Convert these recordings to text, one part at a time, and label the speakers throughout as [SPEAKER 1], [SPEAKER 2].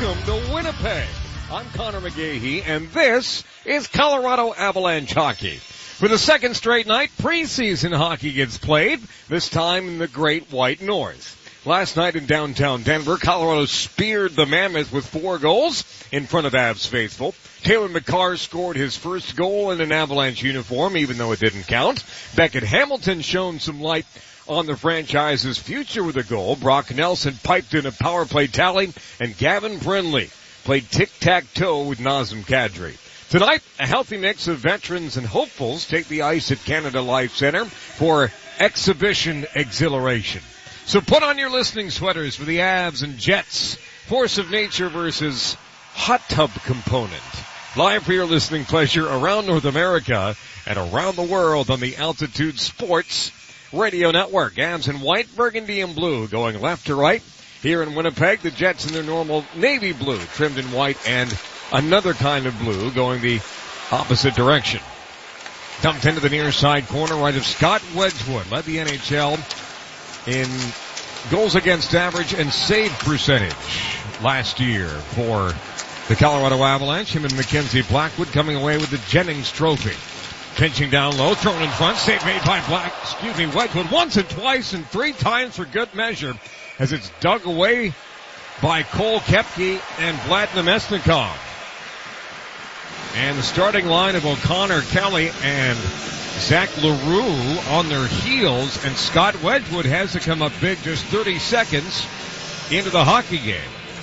[SPEAKER 1] Welcome to Winnipeg. I'm Connor McGahee, and this is Colorado Avalanche hockey. For the second straight night, preseason hockey gets played, this time in the Great White North. Last night in downtown Denver, Colorado speared the Mammoth with 4 goals in front of Avs faithful. Taylor McCarr scored his first goal in an Avalanche uniform, even though it didn't count. Beckett Hamilton shone some light on the franchise's future with a goal. Brock Nelson piped in a power play tally, and Gavin Brindley played tic-tac-toe with Nazem Kadri. Tonight, a healthy mix of veterans and hopefuls take the ice at Canada Life Center for exhibition exhilaration. So put on your listening sweaters for the Avs and Jets. Force of nature versus hot tub component. Live for your listening pleasure around North America and around the world on the Altitude Sports Radio Network. Avs in white, burgundy, and blue going left to right. Here in Winnipeg, the Jets in their normal navy blue, trimmed in white, and another kind of blue going the opposite direction. Dumped into the near side corner right of Scott Wedgwood, led the NHL in goals against average and save percentage last year for the Colorado Avalanche. Him and Mackenzie Blackwood coming away with the Jennings Trophy. Pinching down low, thrown in front, save made by Wedgwood once and twice and 3 times for good measure as it's dug away by Cole Koepke and Vlad Namestnikov. And the starting line of O'Connor, Kelly, and Zach LaRue on their heels, and Scott Wedgwood has to come up big just 30 seconds into the hockey game.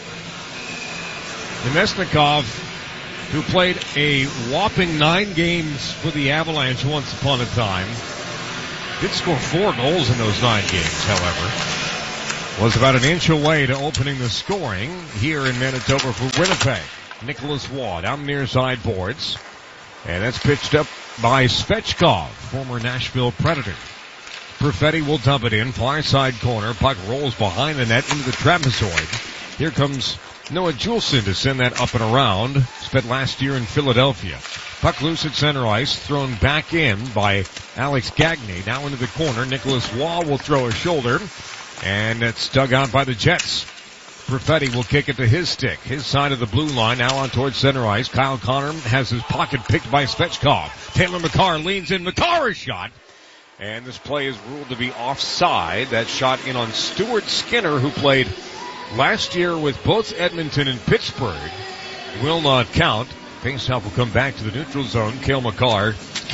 [SPEAKER 1] Namestnikov, who played a whopping 9 games for the Avalanche once upon a time, did score 4 goals in those 9 games, however. Was about an inch away to opening the scoring here in Manitoba for Winnipeg. Nicholas Waugh down near side boards. And that's pitched up by Svechkov, former Nashville Predator. Perfetti will dump it in, far side corner. Puck rolls behind the net into the trapezoid. Here comes Noah Juleson to send that up and around. Spent last year in Philadelphia. Puck loose at center ice, thrown back in by Alex Gagne. Now into the corner. Nicholas Waugh will throw a shoulder, and it's dug out by the Jets. Perfetti will kick it to his stick. His side of the blue line now on towards center ice. Kyle Connor has his pocket picked by Svechkov. Taylor McCarr leans in. McCarr is shot. And this play is ruled to be offside. That shot in on Stuart Skinner, who played last year with both Edmonton and Pittsburgh. Will not count. Faceoff will come back to the neutral zone. Cale Makar.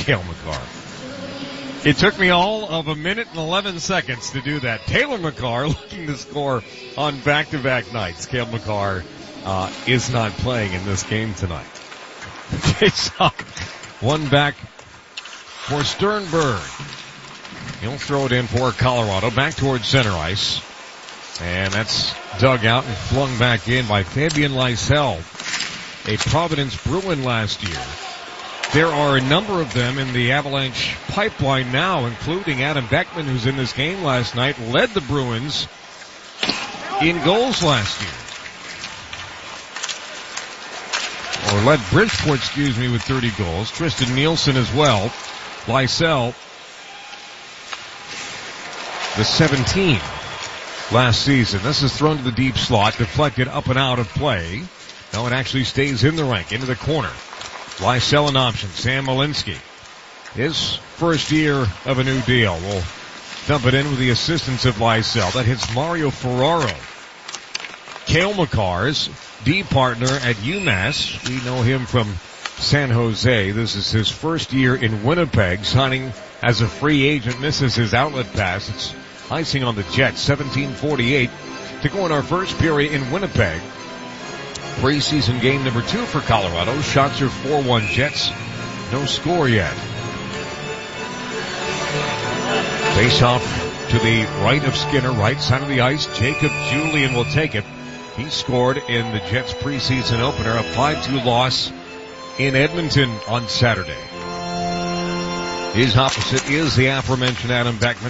[SPEAKER 1] It took me all of 1 minute and 11 seconds to do that. Taylor McCarr looking to score on back-to-back nights. Cale Makar is not playing in this game tonight. One back for Sternberg. He'll throw it in for Colorado. Back towards center ice. And that's dug out and flung back in by Fabian Lysell, a Providence Bruin last year. There are a number of them in the Avalanche pipeline now, including Adam Beckman, who's in this game last night, led the Bruins in goals last year. Or led Bridgeport, with 30 goals. Tristan Nielsen as well. Lysell, the 17 last season. This is thrown to the deep slot, deflected up and out of play. No, it actually stays in the rink, into the corner. Lysell an option. Sam Malinsky. His first year of a new deal. We'll dump it in with the assistance of Lysell. That hits Mario Ferraro. Cale Makar's D partner at UMass. We know him from San Jose. This is his first year in Winnipeg, signing as a free agent. Misses his outlet pass. It's icing on the Jets. 17:48 to go in our first period in Winnipeg. Preseason game number 2 for Colorado. Shots are 4-1 Jets. No score yet. Face off to the right of Skinner, right side of the ice. Jacob Julian will take it. He scored in the Jets preseason opener, a 5-2 loss in Edmonton on Saturday. His opposite is the aforementioned Adam Beckman.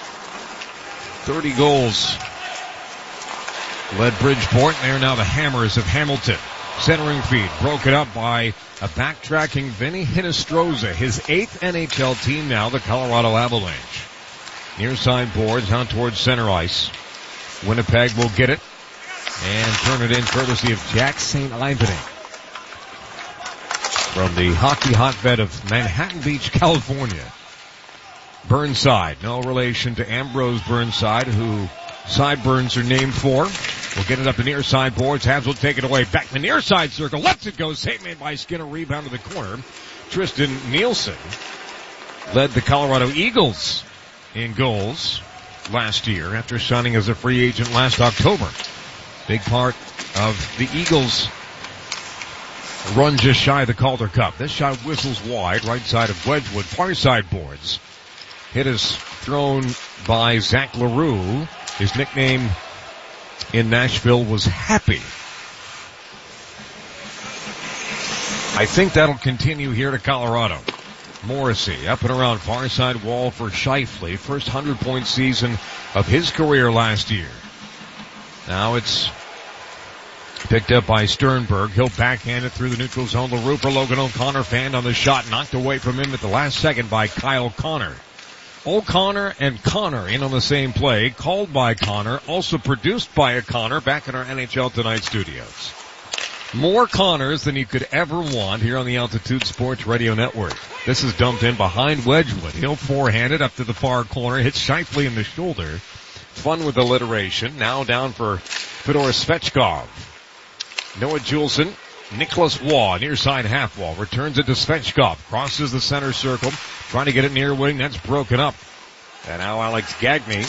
[SPEAKER 1] 30 goals. Led Bridgeport. They are now the Hammers of Hamilton. Centering feed broken up by a backtracking Vinny Hinostroza. His 8th NHL team now, the Colorado Avalanche. Near side boards out towards center ice. Winnipeg will get it. And turn it in courtesy of Jack St. Ivan from the hockey hotbed of Manhattan Beach, California. Burnside, no relation to Ambrose Burnside, who sideburns are named for. We'll get it up the near side boards. Habs will take it away. Back in the near side circle. Lets it go. Save made by Skinner. Rebound to the corner. Tristan Nielsen led the Colorado Eagles in goals last year after signing as a free agent last October. Big part of the Eagles' run just shy of the Calder Cup. This shot whistles wide, right side of Wedgwood, far side boards. Hit is thrown by Zach LaRue. His nickname in Nashville was Happy. I think that'll continue here to Colorado. Morrissey up and around far side wall for Scheifele. First 100-point season of his career last year. Now it's picked up by Sternberg. He'll backhand it through the neutral zone. LaRue for Logan O'Connor. Fanned on the shot. Knocked away from him at the last second by Kyle Connor. O'Connor and Connor in on the same play. Called by Connor. Also produced by a Connor back in our NHL Tonight studios. More Connors than you could ever want here on the Altitude Sports Radio Network. This is dumped in behind Wedgwood. He'll forehand it up to the far corner. Hits Scheifele in the shoulder. Fun with alliteration. Now down for Fedor Svechkov. Noah Juleson. Nicholas Waugh, near side half wall. Returns it to Svechkov. Crosses the center circle. Trying to get it near wing. That's broken up. And now Alex Gagne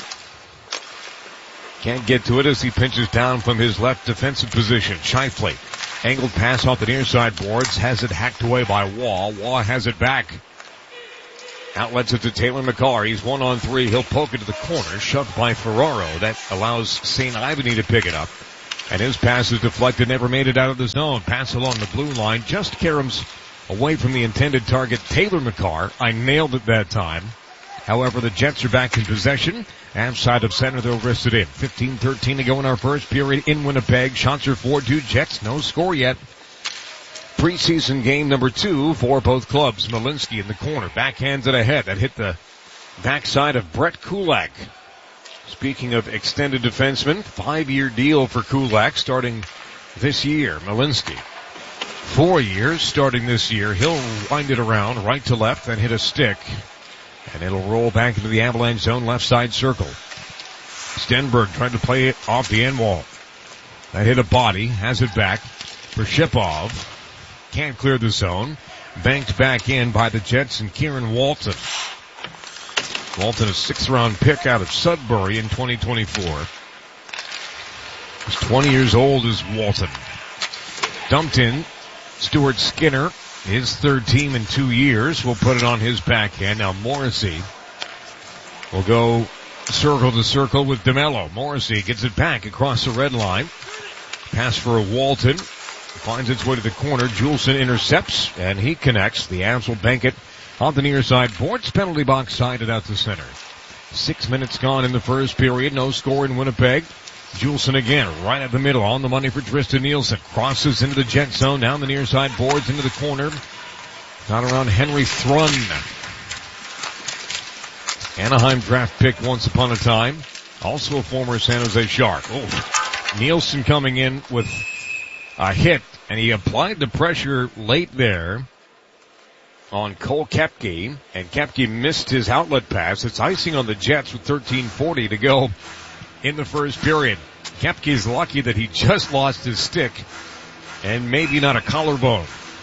[SPEAKER 1] can't get to it as he pinches down from his left defensive position. Scheifele. Angled pass off the near side boards. Has it hacked away by Waugh. Waugh has it back. Outlets it to Taylor McCarr. He's 1-on-3. He'll poke it to the corner. Shoved by Ferraro. That allows St. Ivany to pick it up. And his pass is deflected. Never made it out of the zone. Pass along the blue line. Just Karams away from the intended target, Taylor McCarr. I nailed it that time. However, the Jets are back in possession. Outside of center, they'll wrist it in. 15-13 to go in our first period in Winnipeg. Shots are 4-2 Jets. No score yet. Preseason game number 2 for both clubs. Malinsky in the corner. Backhands it ahead. That hit the backside of Brett Kulak. Speaking of extended defensemen, 5-year deal for Kulak starting this year. Malinsky, 4 years starting this year. He'll wind it around right to left and hit a stick. And it'll roll back into the Avalanche zone, left side circle. Stenberg trying to play it off the end wall. That hit a body, has it back for Shipov. Can't clear the zone. Banked back in by the Jets and Kieran Walton. Walton, a 6th round pick out of Sudbury in 2024. He's 20 years old as Walton. Dumped in. Stuart Skinner, his 3rd team in 2 years. Will put it on his backhand. Now Morrissey will go circle to circle with DeMello. Morrissey gets it back across the red line. Pass for Walton. Finds its way to the corner. Juleson intercepts, and he connects. The Avs will bank it on the near side boards. Penalty box sided out to center. 6 minutes gone in the first period. No score in Winnipeg. Juleson again, right at the middle, on the money for Tristan Nielsen. Crosses into the Jet zone, down the near side boards, into the corner. Got around Henry Thrun. Anaheim draft pick once upon a time. Also a former San Jose Shark. Oh, Nielsen coming in with a hit, and he applied the pressure late there on Cole Koepke, and Koepke missed his outlet pass. It's icing on the Jets with 13:40 to go in the first period. Koepke's lucky that he just lost his stick and maybe not a collarbone.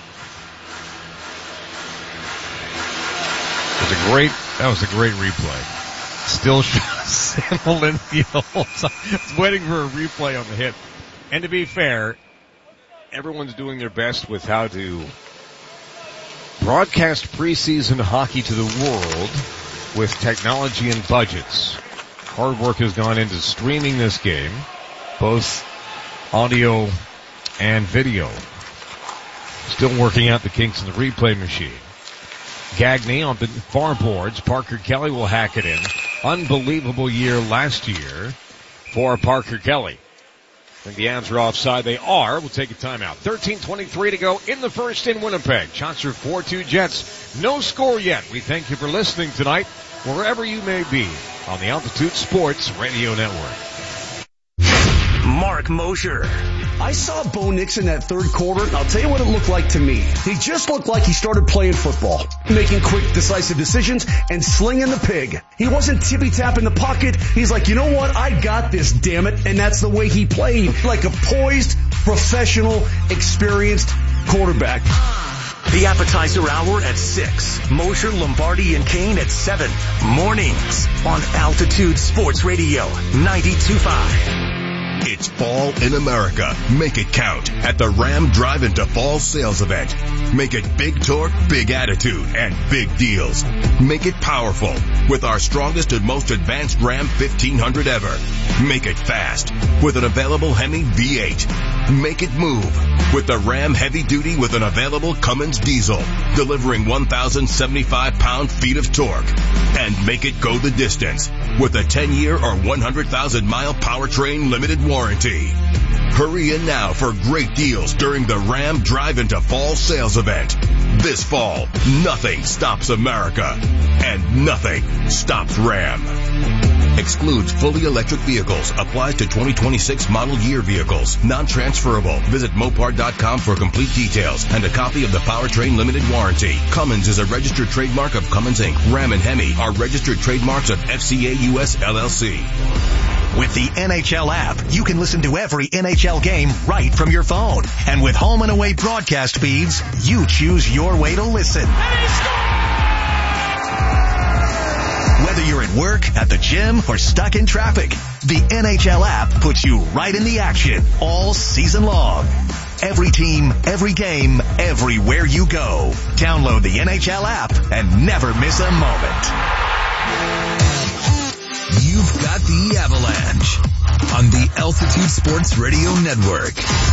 [SPEAKER 1] That was a great replay. Still Sam Linfield. I was waiting for a replay on the hit. And to be fair, everyone's doing their best with how to broadcast preseason hockey to the world with technology and budgets. Hard work has gone into streaming this game, both audio and video. Still working out the kinks in the replay machine. Gagne on the far boards. Parker Kelly will hack it in. Unbelievable year last year for Parker Kelly. I think the Avs are offside. They are. We'll take a timeout. 13:23 to go in the first in Winnipeg. Shots are 4-2 Jets. No score yet. We thank you for listening tonight, wherever you may be, on the Altitude Sports Radio Network.
[SPEAKER 2] Mark Mosher.
[SPEAKER 3] I saw Bo Nix in that third quarter, and I'll tell you what it looked like to me. He just looked like he started playing football, making quick, decisive decisions and slinging the pig. He wasn't tippy-tapping the pocket. He's like, you know what? I got this, damn it. And that's the way he played, like a poised, professional, experienced quarterback.
[SPEAKER 2] The appetizer hour at 6. Mosher, Lombardi, and Kane at 7. Mornings on Altitude Sports Radio 92.5.
[SPEAKER 4] It's fall in America. Make it count at the Ram Drive into Fall Sales Event. Make it big torque, big attitude, and big deals. Make it powerful with our strongest and most advanced Ram 1500 ever. Make it fast with an available Hemi V8. Make it move with the Ram Heavy Duty with an available Cummins diesel, delivering 1,075 pound-feet of torque. And make it go the distance with a 10-year or 100,000-mile powertrain limited warranty. Hurry in now for great deals during the Ram Drive into Fall Sales Event. This fall, nothing stops America, and nothing stops Ram. Excludes fully electric vehicles. Applies to 2026 model year vehicles. Non-transferable. Visit Mopar.com for complete details and a copy of the powertrain limited warranty. Cummins is a registered trademark of Cummins Inc. Ram and Hemi are registered trademarks of FCA US LLC.
[SPEAKER 2] With the NHL app, you can listen to every NHL game right from your phone. And with home and away broadcast feeds, you choose your way to listen. Whether you're at work, at the gym, or stuck in traffic, the NHL app puts you right in the action all season long. Every team, every game, everywhere you go. Download the NHL app and never miss a moment.
[SPEAKER 5] You've got the Avalanche on the Altitude Sports Radio Network.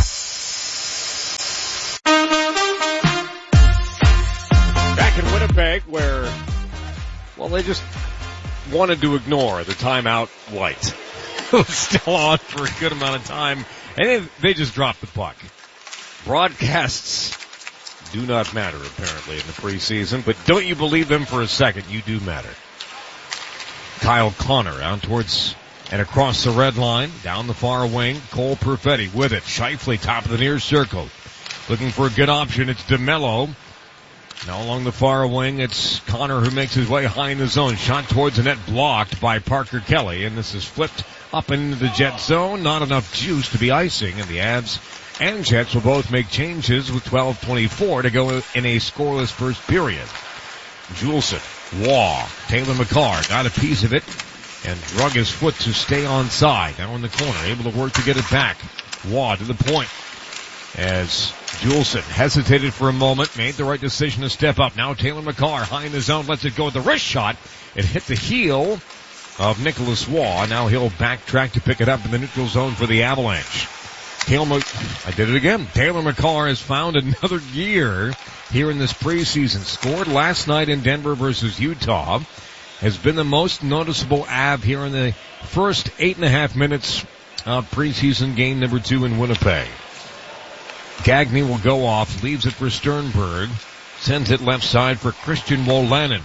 [SPEAKER 1] Back in Winnipeg where, well, they just wanted to ignore the timeout light. It was still on for a good amount of time, and they just dropped the puck. Broadcasts do not matter, apparently, in the preseason, but don't you believe them for a second. You do matter. Kyle Connor out towards and across the red line, down the far wing. Cole Perfetti with it. Scheifele top of the near circle. Looking for a good option. It's DeMello. Now along the far wing, it's Connor who makes his way high in the zone. Shot towards the net blocked by Parker Kelly. And this is flipped up into the Jet zone. Not enough juice to be icing. And the Avs and Jets will both make changes with 12:24 to go in a scoreless first period. Juleson. Waugh. Taylor McCarr got a piece of it and drug his foot to stay onside. Now in the corner, able to work to get it back. Waugh to the point as Juleson hesitated for a moment, made the right decision to step up. Now Taylor McCarr high in the zone, lets it go with the wrist shot. It hit the heel of Nicholas Waugh. Now he'll backtrack to pick it up in the neutral zone for the Avalanche. Taylor McCarr has found another gear here in this preseason. Scored last night in Denver versus Utah. Has been the most noticeable Av here in the first 8.5 minutes of preseason game number 2 in Winnipeg. Gagne will go off, leaves it for Sternberg, sends it left side for Christian Wolanin.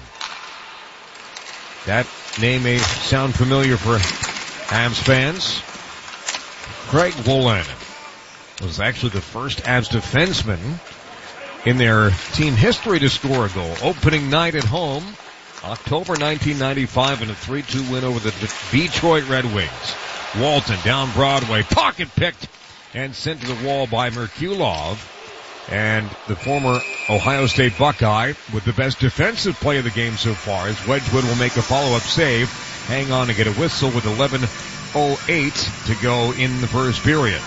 [SPEAKER 1] That name may sound familiar for Avs fans. Craig Wolanin was actually the first Avs defenseman in their team history to score a goal. Opening night at home, October 1995, in a 3-2 win over the Detroit Red Wings. Walton down Broadway, pocket picked and sent to the wall by Merkulov. And the former Ohio State Buckeye with the best defensive play of the game so far as Wedgwood will make a follow-up save. Hang on to get a whistle with 11:08 to go in the first period.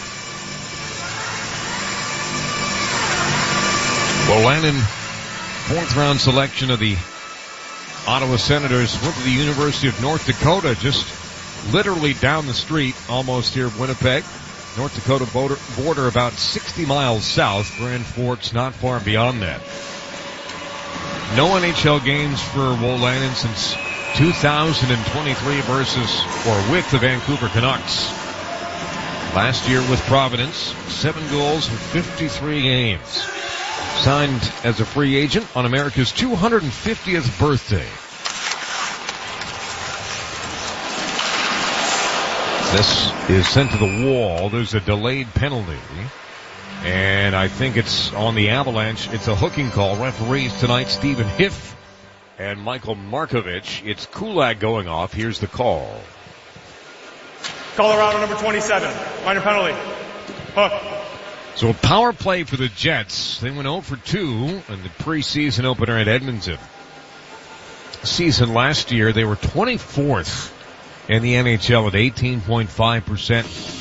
[SPEAKER 1] Wolanin, 4th round selection of the Ottawa Senators, went to the University of North Dakota, just literally down the street, almost here in Winnipeg. North Dakota border about 60 miles south. Grand Forks not far beyond that. No NHL games for Wolanin since 2023 with the Vancouver Canucks. Last year with Providence, 7 goals in 53 games. Signed as a free agent on America's 250th birthday. This is sent to the wall. There's a delayed penalty. And I think it's on the Avalanche. It's a hooking call. Referees tonight, Stephen Hiff and Michael Markovich. It's Kulak going off. Here's the call.
[SPEAKER 6] Colorado number 27. Minor penalty. Hook.
[SPEAKER 1] So a power play for the Jets. They went 0 for 2 in the preseason opener at Edmonton. Season last year, they were 24th in the NHL at 18.5%.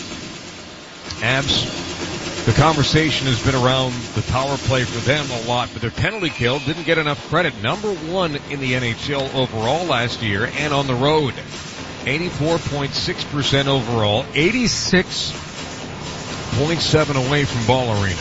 [SPEAKER 1] Avs, the conversation has been around the power play for them a lot, but their penalty kill didn't get enough credit. Number 1 in the NHL overall last year and on the road. 84.6% overall, 86.7 away from Ball Arena.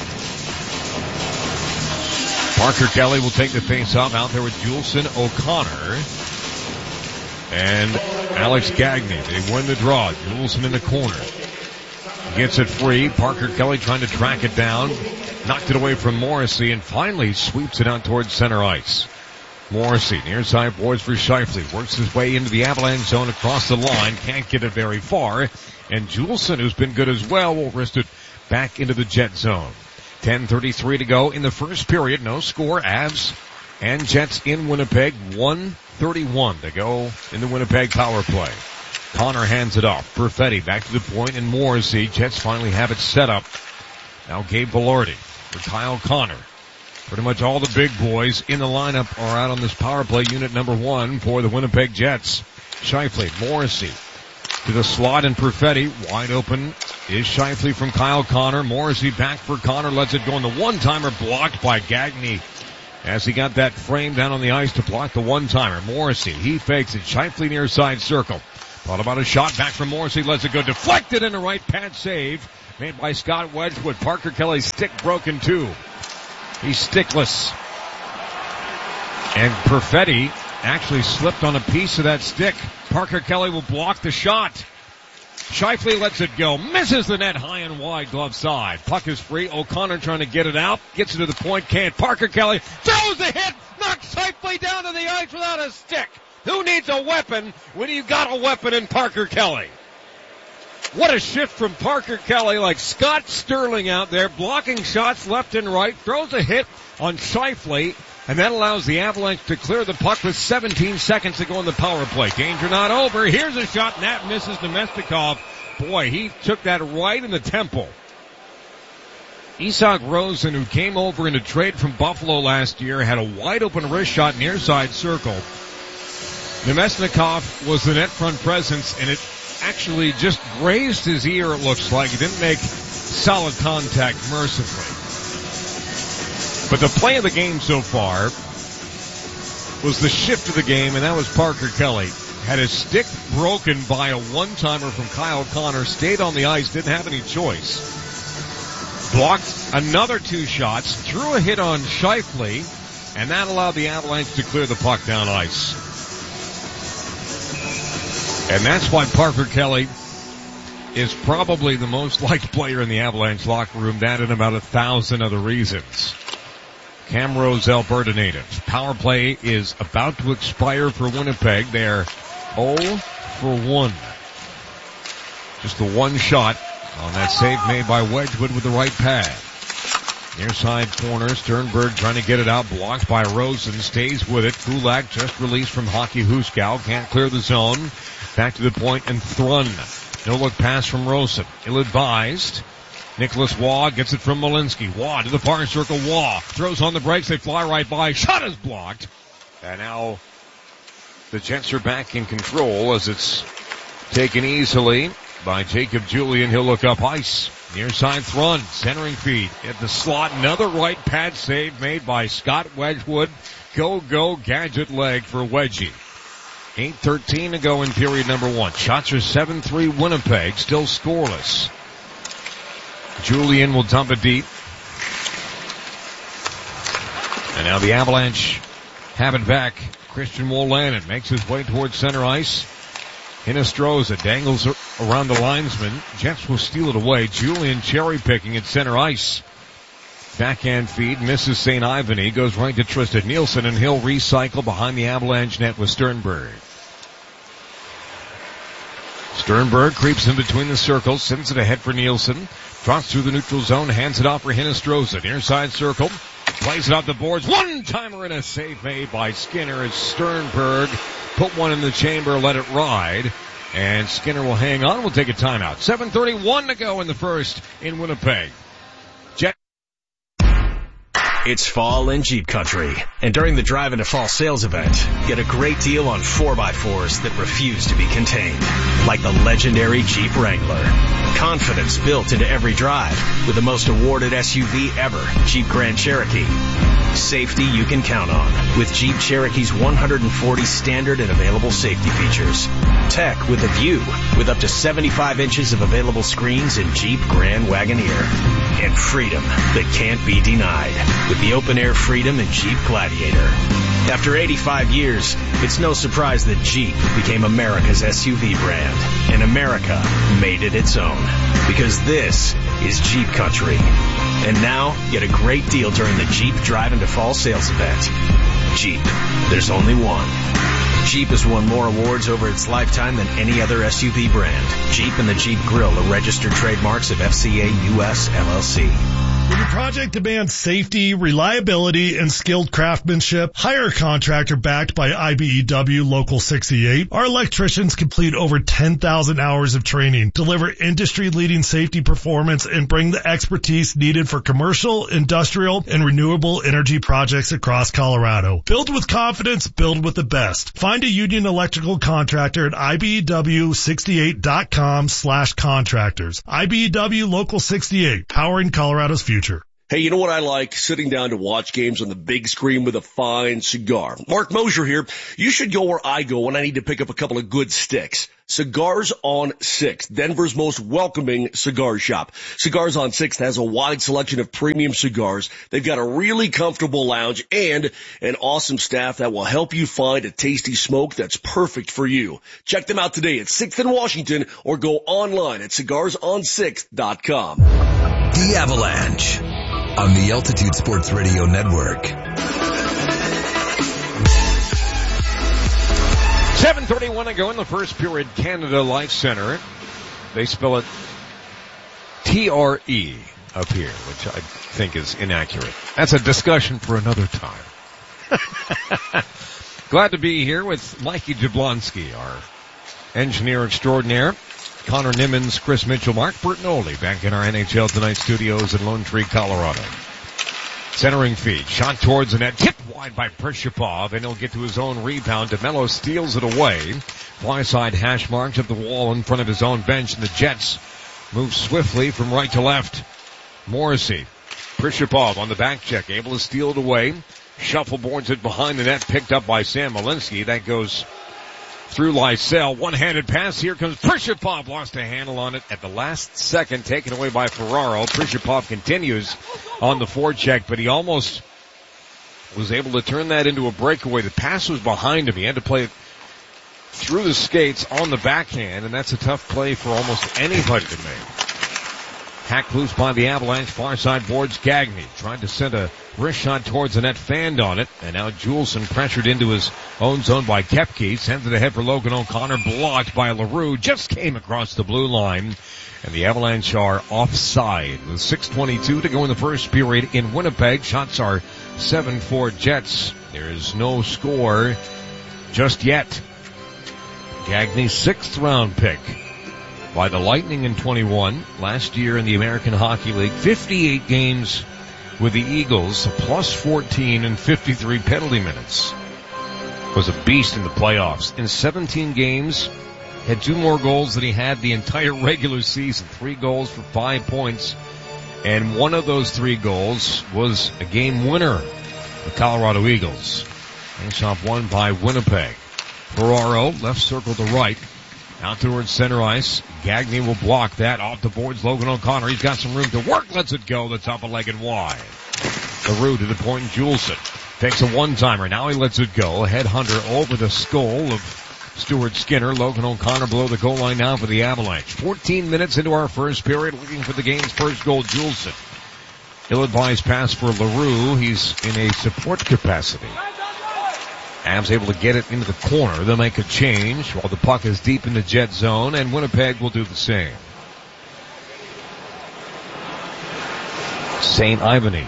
[SPEAKER 1] Parker Kelly will take the face-off out there with Juleson, O'Connor, and Alex Gagne. They win the draw. Juleson in the corner. Gets it free. Parker Kelly trying to track it down. Knocked it away from Morrissey and finally sweeps it out towards center ice. Morrissey, near side boards for Scheifele. Works his way into the Avalanche zone across the line. Can't get it very far. And Juleson, who's been good as well, will wrist it back into the Jet zone. 10:33 to go in the first period. No score. Avs and Jets in Winnipeg. 1:31 to go in the Winnipeg power play. Connor hands it off. Perfetti back to the point and Morrissey. Jets finally have it set up. Now Gabe Velarde for Kyle Connor. Pretty much all the big boys in the lineup are out on this power play, unit number 1 for the Winnipeg Jets. Scheifele, Morrissey to the slot and Perfetti. Wide open is Scheifele from Kyle Connor. Morrissey back for Connor, lets it go in the one-timer, blocked by Gagne as he got that frame down on the ice to block the one-timer. Morrissey, he fakes it. Scheifele near side circle. Thought about a shot back from Morrissey, lets it go, deflected in the right pad save made by Scott Wedgwood. Parker Kelly's stick broken too. He's stickless. And Perfetti actually slipped on a piece of that stick. Parker Kelly will block the shot. Scheifele lets it go. Misses the net high and wide glove side. Puck is free. O'Connor trying to get it out. Gets it to the point. Can't. Parker Kelly throws the hit. Knocks Scheifele down to the ice without a stick. Who needs a weapon when you got a weapon in Parker Kelly? What a shift from Parker Kelly, like Scott Sterling out there, blocking shots left and right, throws a hit on Scheifele, and that allows the Avalanche to clear the puck with 17 seconds to go in the power play. Danger not over. Here's a shot, and that misses Nemestikov. Boy, he took that right in the temple. Isak Rosen, who came over in a trade from Buffalo last year, had a wide-open wrist shot near side circle. Nemestikov was the net front presence, and it actually just grazed his ear, it looks like. It didn't make solid contact mercifully. But the play of the game so far was the shift of the game, and that was Parker Kelly. Had his stick broken by a one-timer from Kyle Connor, stayed on the ice, didn't have any choice. Blocked another 2 shots, threw a hit on Scheifele, and that allowed the Avalanche to clear the puck down ice. And that's why Parker Kelly is probably the most liked player in the Avalanche locker room, that and about 1,000 other reasons. Camrose, Alberta natives. Power play is about to expire for Winnipeg. They're 0 for 1. Just the one shot on that save made by Wedgwood with the right pad. Near side corner, Sternberg trying to get it out, blocked by Rosen, stays with it. Kulak just released from Hockey Huskow, can't clear the zone. Back to the point and Thrun. No look pass from Rosen. Ill-advised. Nicholas Waugh gets it from Malinsky. Waugh to the far circle. Waugh throws on the brakes. They fly right by. Shot is blocked. And now the Jets are back in control as it's taken easily by Jacob Julian. He'll look up ice. Near side Thrun. Centering feed at the slot. Another right pad save made by Scott Wedgwood. Go gadget leg for Wedgie. 8:13 to go in period number 1. Shots are 7-3 Winnipeg, still scoreless. Julian will dump it deep. And now the Avalanche have it back. Christian Wolanin makes his way towards center ice. Hinostroza dangles around the linesman. Jets will steal it away. Julian cherry picking at center ice. Backhand feed, misses St. Ivany, goes right to Tristan Nielsen, and he'll recycle behind the Avalanche net with Sternberg. Sternberg creeps in between the circles, sends it ahead for Nielsen. Drops through the neutral zone, hands it off for Hinestroza. Near side circle, plays it off the boards. One-timer and a save made by Skinner as Sternberg put one in the chamber, let it ride. And Skinner will hang on. We'll take a timeout. 7:31 to go in the first in Winnipeg.
[SPEAKER 7] It's fall in Jeep country, and during the Drive into Fall sales event, get a great deal on 4x4s that refuse to be contained, like the legendary Jeep Wrangler. Confidence built into every drive with the most awarded SUV ever, Jeep Grand Cherokee. Safety you can count on with Jeep Cherokee's 140 standard and available safety features. Tech with a view with up to 75 inches of available screens in Jeep Grand Wagoneer. And freedom that can't be denied with the open-air Freedom and Jeep Gladiator. After 85 years, it's no surprise that Jeep became America's SUV brand, and America made it its own. Because this is Jeep country. And now, get a great deal during the Jeep Drive into Fall sales event. Jeep, there's only one. Jeep has won more awards over its lifetime than any other SUV brand. Jeep and the Jeep Grill are registered trademarks of FCA US LLC.
[SPEAKER 8] When your project demands safety, reliability, and skilled craftsmanship, hire a contractor backed by IBEW Local 68. Our electricians complete over 10,000 hours of training, deliver industry-leading safety performance, and bring the expertise needed for commercial, industrial, and renewable energy projects across Colorado. Build with confidence, build with the best. Find a union electrical contractor at IBEW68.com/contractors. IBEW Local 68, powering Colorado's future.
[SPEAKER 3] Hey, you know what I like? Sitting down to watch games on the big screen with a fine cigar. Mark Mosier here. You should go where I go when I need to pick up a couple of good sticks. Cigars on 6th, Denver's most welcoming cigar shop. Cigars on 6th has a wide selection of premium cigars. They've got a really comfortable lounge and an awesome staff that will help you find a tasty smoke that's perfect for you. Check them out today at 6th and Washington or go online at cigarsonsixth.com.
[SPEAKER 5] The Avalanche on the Altitude Sports Radio Network.
[SPEAKER 1] 7:31 to go in the first period. Canada Life Center. They spell it TRE up here, which I think is inaccurate. That's a discussion for another time. Glad to be here with Mikey Jablonski, our engineer extraordinaire. Connor Nimmons, Chris Mitchell, Mark Bertinoli back in our NHL Tonight studios in Lone Tree, Colorado. Centering feed, shot towards the net, tipped wide by Prishapov, and he'll get to his own rebound. DeMello steals it away. Fly side hash marks up the wall in front of his own bench, and the Jets move swiftly from right to left. Morrissey, Prishapov on the back check, able to steal it away. Shuffleboards it behind the net, picked up by Sam Malinsky. That goes through Lysell. One-handed pass. Here comes Prishapov. Lost a handle on it at the last second. Taken away by Ferraro. Prishapov continues on the forecheck, but he almost was able to turn that into a breakaway. The pass was behind him. He had to play it through the skates on the backhand, and that's a tough play for almost anybody to make. Hacked loose by the Avalanche. Far side boards. Gagné tried to send a wrist shot towards the net, fanned on it, and now Juleson pressured into his own zone by Koepke. Sends it ahead for Logan O'Connor, blocked by LaRue. Just came across the blue line, and the Avalanche are offside with 6:22 to go in the first period in Winnipeg. Shots are 7-4 Jets. There is no score just yet. Gagné's 6th round pick by the Lightning in 21. Last year in the American Hockey League, 58 games with the Eagles, plus 14 and 53 penalty minutes. Was a beast in the playoffs. In 17 games, had 2 more goals than he had the entire regular season. 3 goals for 5 points. And one of those 3 goals was a game winner. The Colorado Eagles. Face-off won by Winnipeg. Ferraro, left circle to right. Out towards center ice. Gagné will block that. Off the boards, Logan O'Connor. He's got some room to work. Lets it go. The top of leg and wide. LaRue to the point. Juleson takes a one-timer. Now he lets it go. A headhunter over the skull of Stuart Skinner. Logan O'Connor below the goal line now for the Avalanche. 14 minutes into our first period. Looking for the game's first goal, Juleson. Ill-advised pass for LaRue. He's in a support capacity. Avs able to get it into the corner. They'll make a change while the puck is deep in the Jet zone, and Winnipeg will do the same. St. Ivany.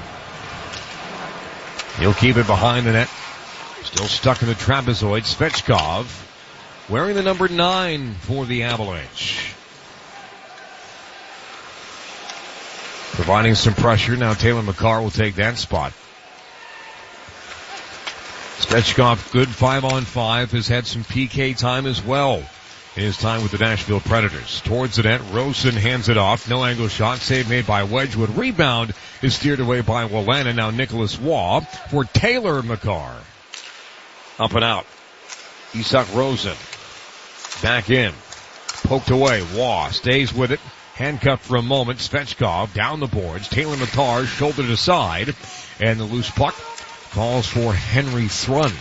[SPEAKER 1] He'll keep it behind the net. Still stuck in the trapezoid. Svechkov wearing the number 9 for the Avalanche. Providing some pressure. Now Taylor McCarr will take that spot. Svechkov, good 5-on-5, has had some PK time as well in his time with the Nashville Predators. Towards the net, Rosen hands it off. No angle shot. Save made by Wedgwood. Rebound is steered away by Wallana. Now Nicholas Waugh for Taylor McCarr. Up and out. Isak Rosen. Back in. Poked away. Waugh stays with it. Handcuffed for a moment. Svechkov down the boards. Taylor McCarr shouldered aside. And the loose puck falls for Henry Thrun.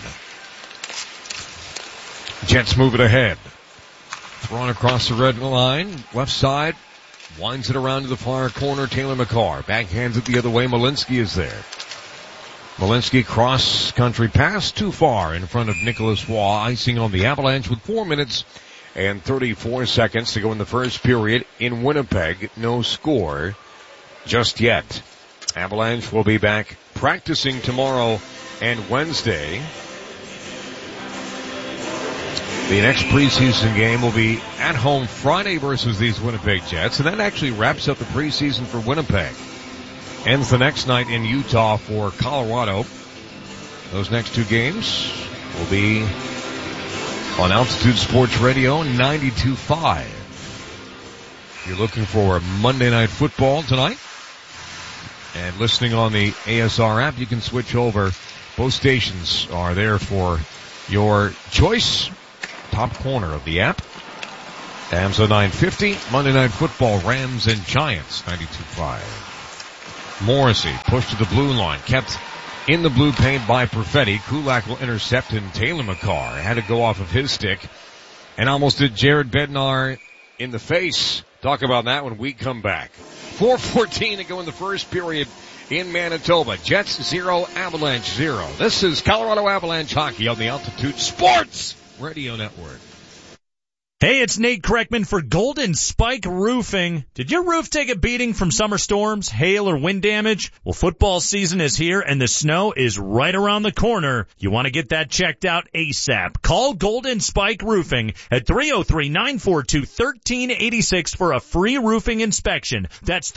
[SPEAKER 1] Jets move it ahead. Thrown across the red line. Left side. Winds it around to the far corner. Taylor McCarr. Backhands it the other way. Malinsky is there. Malinsky cross country pass too far in front of Nicholas Waugh. Icing on the Avalanche with 4 minutes and 34 seconds to go in the first period in Winnipeg. No score just yet. Avalanche will be back practicing tomorrow and Wednesday. The next preseason game will be at home Friday versus these Winnipeg Jets, and that actually wraps up the preseason for Winnipeg. Ends the next night in Utah for Colorado. Those next 2 games will be on Altitude Sports Radio 92.5. If you're looking for Monday Night Football tonight and listening on the ASR app, you can switch over. Both stations are there for your choice. Top corner of the app. Amso 950, Monday Night Football, Rams and Giants 92.5. Morrissey pushed to the blue line, kept in the blue paint by Perfetti. Kulak will intercept, and Taylor McCarr had to go off of his stick and almost did Jared Bednar in the face. Talk about that when we come back. 4:14 to go in the first period in Manitoba. Jets 0, Avalanche 0. This is Colorado Avalanche hockey on the Altitude Sports Radio Network.
[SPEAKER 9] Hey, it's Nate Kreckman for Golden Spike Roofing. Did your roof take a beating from summer storms, hail, or wind damage? Well, football season is here and the snow is right around the corner. You want to get that checked out ASAP. Call Golden Spike Roofing at 303-942-1386 for a free roofing inspection. That's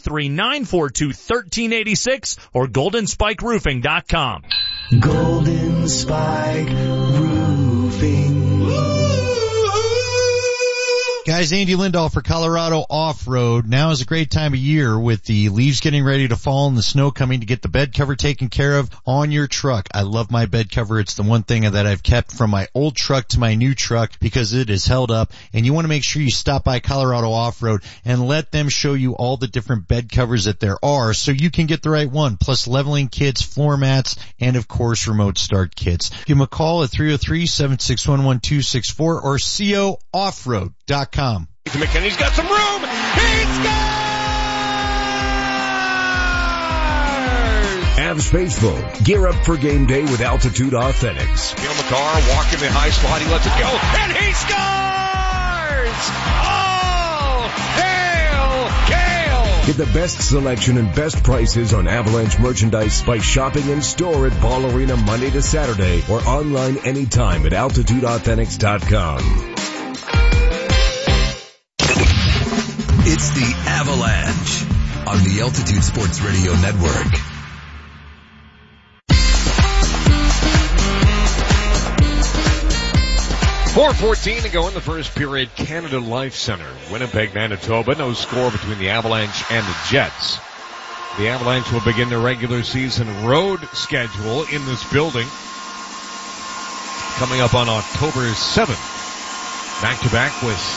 [SPEAKER 9] 303-942-1386 or goldenspikeroofing.com.
[SPEAKER 10] Golden Spike Roofing.
[SPEAKER 11] Guys, Andy Lindahl for Colorado Off-Road. Now is a great time of year with the leaves getting ready to fall and the snow coming to get the bed cover taken care of on your truck. I love my bed cover. It's the one thing that I've kept from my old truck to my new truck because it is held up. And you want to make sure you stop by Colorado Off-Road and let them show you all the different bed covers that there are so you can get the right one. Plus leveling kits, floor mats, and of course remote start kits. Give them a call at 303-761-1264 or cooffroad.com.
[SPEAKER 1] McKinney's got some room. He scores!
[SPEAKER 4] Avs faithful, gear up for game day with Altitude Authentics.
[SPEAKER 1] Cale Makar walking the high spot. He lets it go, and he scores! Oh, hail Cale!
[SPEAKER 4] Get the best selection and best prices on Avalanche merchandise by shopping in store at Ball Arena Monday to Saturday or online anytime at AltitudeAuthentics.com.
[SPEAKER 5] It's the Avalanche on the Altitude Sports Radio Network.
[SPEAKER 1] .4:14 to go in the first period. Canada Life Center, Winnipeg, Manitoba. No score between the Avalanche and the Jets. The Avalanche will begin their regular season road schedule in this building coming up on October 7th. Back-to-back with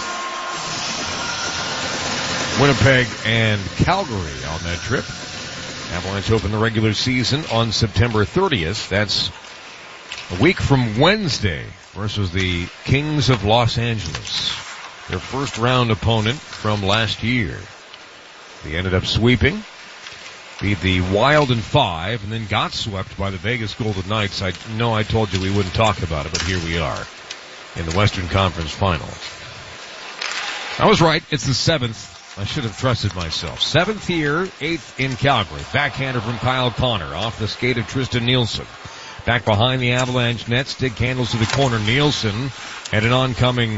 [SPEAKER 1] Winnipeg and Calgary on that trip. Avalanche open the regular season on September 30th. That's a week from Wednesday versus the Kings of Los Angeles, their first round opponent from last year. They ended up sweeping beat the Wild in 5 and then got swept by the Vegas Golden Knights. I know I told you we wouldn't talk about it, but here we are in the Western Conference Finals. I was right. It's the 7th. I should have trusted myself. 7th here, 8th in Calgary. Backhander from Kyle Connor off the skate of Tristan Nielsen. Back behind the Avalanche net, stick handles to the corner. Nielsen and an oncoming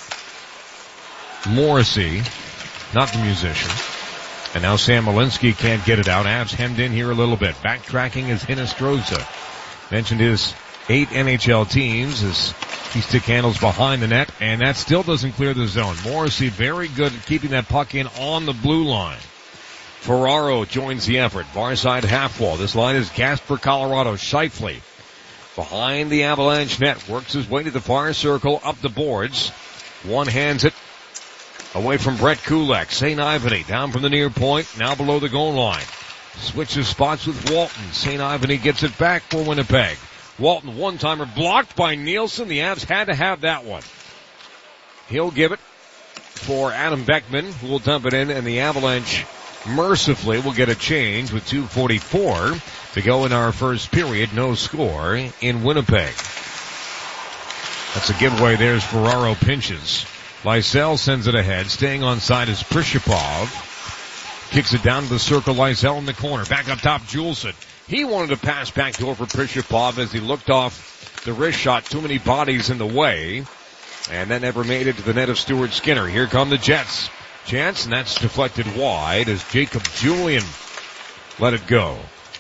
[SPEAKER 1] Morrissey, not the musician. And now Sam Malinsky can't get it out. Avs hemmed in here a little bit. Backtracking is Hinostroza. Mentioned his 8 NHL teams as he stick handles behind the net, and that still doesn't clear the zone. Morrissey very good at keeping that puck in on the blue line. Ferraro joins the effort. Far side half wall. This line is gassed for Colorado. Scheifele behind the Avalanche net. Works his way to the far circle, up the boards. One hands it away from Brett Kulak. St. Ivany down from the near point, now below the goal line. Switches spots with Walton. St. Ivany gets it back for Winnipeg. Walton, one-timer blocked by Nielsen. The Avs had to have that one. He'll give it for Adam Beckman, who will dump it in, and the Avalanche mercifully will get a change with 2:44 to go in our first period. No score in Winnipeg. That's a giveaway. There's Ferraro pinches. Lysell sends it ahead. Staying on side is Prishapov. Kicks it down to the circle. Lysell in the corner. Back up top, Juleson. He wanted to pass back door for Prishapov as he looked off the wrist shot. Too many bodies in the way. And that never made it to the net of Stuart Skinner. Here come the Jets. Chance, and that's deflected wide as Jacob Julian let it go.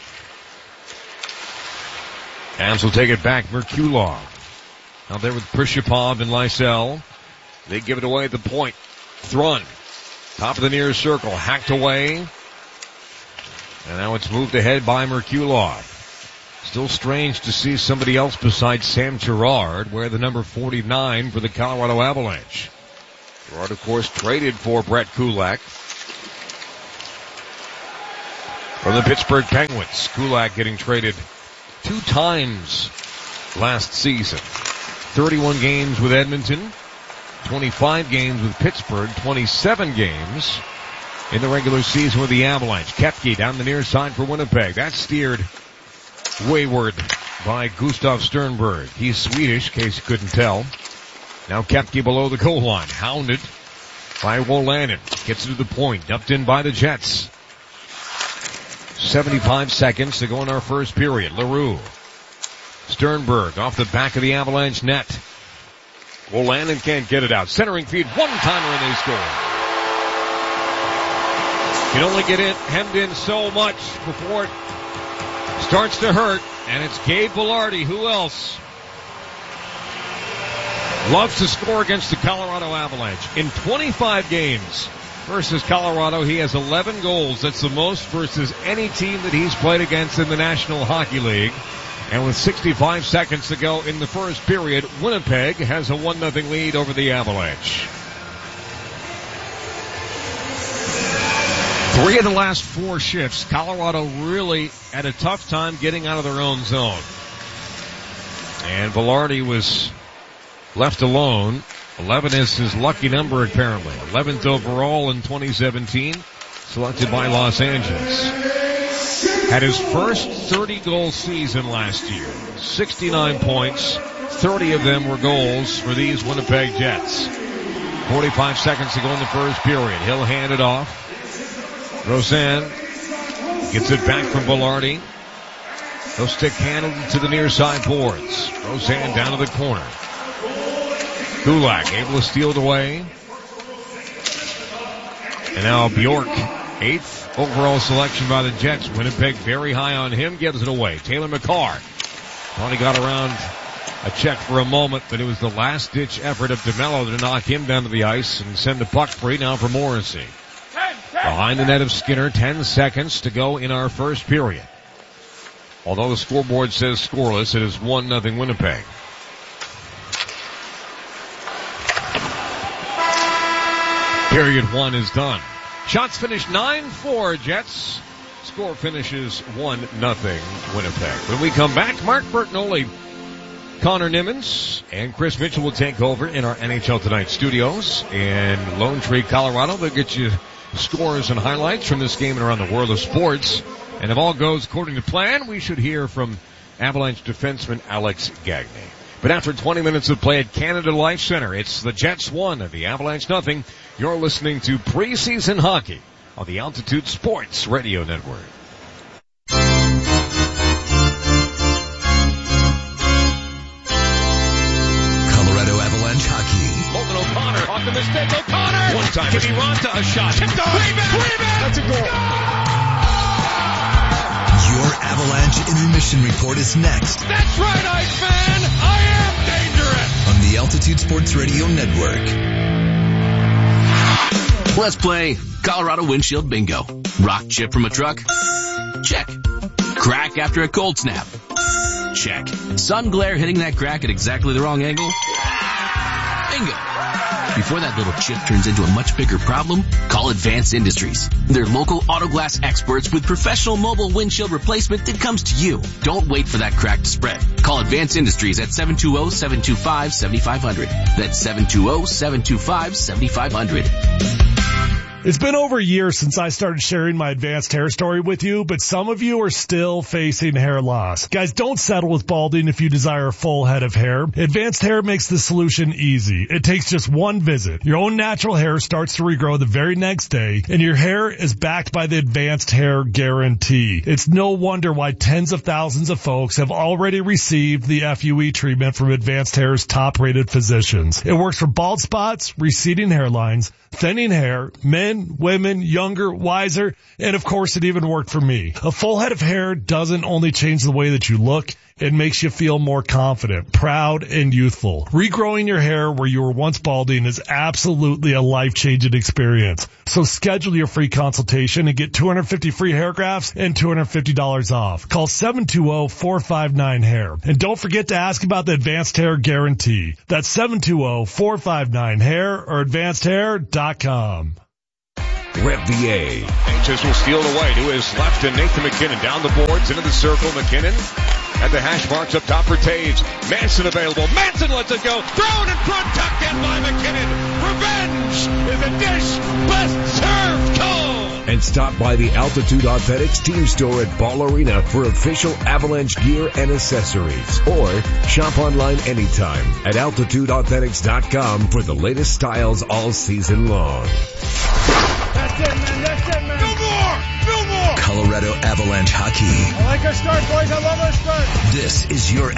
[SPEAKER 1] Avs will take it back. Merkulov out there with Prishapov and Lysell. They give it away at the point. Thrun, top of the near circle, hacked away. And now it's moved ahead by Merkulov. Still strange to see somebody else besides Sam Girard wear the number 49 for the Colorado Avalanche. Girard, of course, traded for Brett Kulak from the Pittsburgh Penguins. Kulak getting traded 2 times last season. 31 games with Edmonton, 25 games with Pittsburgh, 27 games in the regular season with the Avalanche. Koepke down the near side for Winnipeg. That's steered wayward by Gustav Sternberg. He's Swedish, in case you couldn't tell. Now Koepke below the goal line. Hounded by Wolanin. Gets it to the point. Dumped in by the Jets. 75 seconds to go in our first period. LaRue. Sternberg off the back of the Avalanche net. Wolanin can't get it out. Centering feed. One-timer and they score. You can only get it hemmed in so much before it starts to hurt. And it's Gabe Vilardi. Who else loves to score against the Colorado Avalanche? In 25 games versus Colorado, he has 11 goals. That's the most versus any team that he's played against in the National Hockey League. And with 65 seconds to go in the first period, Winnipeg has a 1-0 lead over the Avalanche. 3 of the last 4 shifts, Colorado really had a tough time getting out of their own zone. And Vilardi was left alone. 11 is his lucky number, apparently. 11th overall in 2017, selected by Los Angeles. Had his first 30-goal season last year. 69 points, 30 of them were goals for these Winnipeg Jets. 45 seconds to go in the first period. He'll hand it off. Rosen gets it back from Vilardi. He'll stick handled to the near side boards. Rosen down to the corner. Kulak able to steal it away. And now Bjork, 8th overall selection by the Jets. Winnipeg very high on him, gives it away. Taylor McCarr only got around a check for a moment, but it was the last-ditch effort of DeMello to knock him down to the ice and send the puck free now for Morrissey. Behind the net of Skinner, 10 seconds to go in our first period. Although the scoreboard says scoreless, it is 1-0 Winnipeg. Period 1 is done. Shots finished 9-4 Jets. Score finishes 1-0 Winnipeg. When we come back, Mark Bertinoli, Connor Nimmons, and Chris Mitchell will take over in our NHL Tonight studios in Lone Tree, Colorado. They'll get you scores and highlights from this game and around the world of sports And if all goes according to plan, we should hear from Avalanche defenseman Alex Gagne. But after 20 minutes of play at Canada Life Center, it's the Jets 1 and the Avalanche nothing. You're listening to Preseason Hockey on the Altitude Sports Radio Network.
[SPEAKER 5] Colorado Avalanche hockey.
[SPEAKER 1] Logan O'Connor off the mistake. O'Connor! One time. Jimmy Ranta, a shot. Tipped off. Rebound! That's a goal.
[SPEAKER 5] Your Avalanche intermission report is next.
[SPEAKER 1] That's right, Iceman! I am dangerous!
[SPEAKER 5] On the Altitude Sports Radio Network.
[SPEAKER 12] Let's play Colorado Windshield Bingo. Rock chip from a truck? Check. Crack after a cold snap? Check. Sun glare hitting that crack at exactly the wrong angle? Bingo. Before that little chip turns into a much bigger problem, call Advanced Industries. They're local auto glass experts with professional mobile windshield replacement that comes to you. Don't wait for that crack to spread. Call Advanced Industries at 720-725-7500. That's 720-725-7500.
[SPEAKER 8] It's been over a year since I started sharing my advanced hair story with you, but some of you are still facing hair loss. Guys, don't settle with balding if you desire a full head of hair. Advanced Hair makes the solution easy. It takes just one visit. Your own natural hair starts to regrow the very next day, and your hair is backed by the Advanced Hair Guarantee. It's no wonder why tens of thousands of folks have already received the FUE treatment from Advanced Hair's top-rated physicians. It works for bald spots, receding hairlines, thinning hair, men, women, younger, wiser, and of course it even worked for me. A full head of hair doesn't only change the way that you look, it makes you feel more confident, proud, and youthful. Regrowing your hair where you were once balding is absolutely a life-changing experience. So schedule your free consultation and get 250 free hair grafts and $250 off. Call 720-459-HAIR. And don't forget to ask about the Advanced Hair Guarantee. That's 720-459-HAIR or advancedhair.com.
[SPEAKER 1] Rev the A. Anxious will steal it away to his left, and Nathan McKinnon down the boards into the circle. McKinnon at the hash marks up top for Taves. Manson available. Manson lets it go. Thrown in front, tucked in by McKinnon. Revenge is a dish best served cold.
[SPEAKER 13] And stop by the Altitude Authentics team store at Ball Arena for official Avalanche gear and accessories. Or shop online anytime at altitudeauthentics.com for the latest styles all season long.
[SPEAKER 6] That's it, man. That's it, man. No more.
[SPEAKER 5] Colorado Avalanche hockey.
[SPEAKER 6] I like our start, boys. I love our start.
[SPEAKER 5] This is your